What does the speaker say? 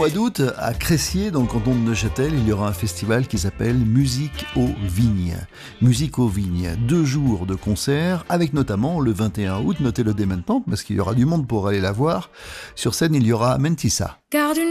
mois d'août, à Cressier, dans le canton de Neuchâtel, il y aura un festival qui s'appelle Musique aux Vignes. Musique aux Vignes, 2 jours de concerts, avec notamment le 21 août, notez-le dès maintenant, parce qu'il y aura du monde pour aller la voir. Sur scène, il y aura Mentissa.